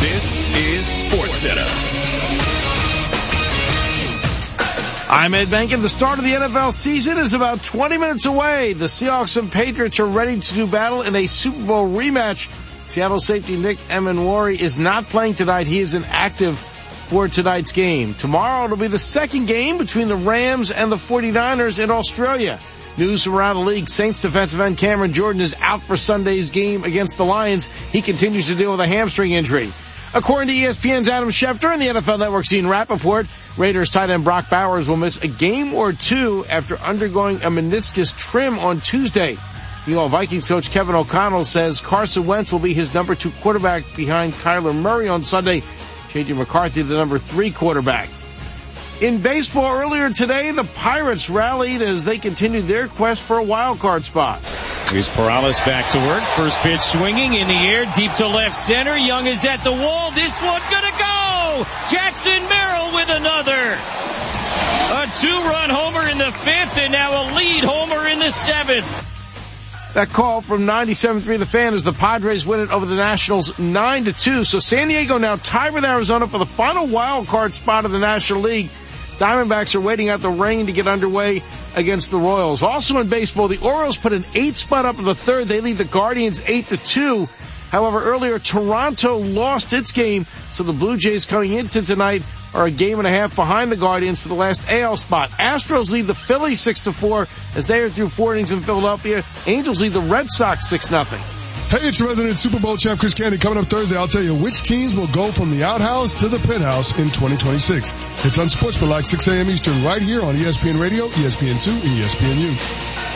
This is SportsCenter. I'm Ed Benkin. The start of the NFL season is about 20 minutes away. The Seahawks and Patriots are ready to do battle in a Super Bowl rematch. Seattle safety Nick Emenwari is not playing tonight. He is inactive for tonight's game. Tomorrow it'll be the second game between the Rams and the 49ers in Australia. News from around the league. Saints defensive end Cameron Jordan is out for Sunday's game against the Lions. He continues to deal with a hamstring injury. According to ESPN's Adam Schefter and the NFL Network's Ian Rappaport, Raiders tight end Brock Bowers will miss a game or two after undergoing a meniscus trim on Tuesday. Meanwhile, Vikings coach Kevin O'Connell says Carson Wentz will be his number 2 quarterback behind Kyler Murray on Sunday, changing McCarthy to the number 3 quarterback. In baseball earlier today, the Pirates rallied as they continued their quest for a wild card spot. Here's Perales back to work. First pitch swinging in the air, deep to left center. Young is at the wall. This one gonna go! Jackson Merrill with another. A 2-run homer in the 5th and now a lead homer in the 7th. That call from 97.3 The Fan as the Padres win it over the Nationals 9-2. So San Diego now tied with Arizona for the final wild card spot of the National League. Diamondbacks are waiting out the rain to get underway against the Royals. Also in baseball, the Orioles put an 8 spot up in the 3rd. They lead the Guardians 8-2. However, earlier Toronto lost its game, so the Blue Jays coming into tonight are a game and a half behind the Guardians for the last AL spot. Astros lead the Phillies 6-4 as they are through 4 innings in Philadelphia. Angels lead the Red Sox 6-0. Hey, it's your resident Super Bowl champ, Chris Candy. Coming up Thursday, I'll tell you which teams will go from the outhouse to the penthouse in 2026. It's Unsportsmanlike, 6 a.m. Eastern, right here on ESPN Radio, ESPN2, and ESPNU.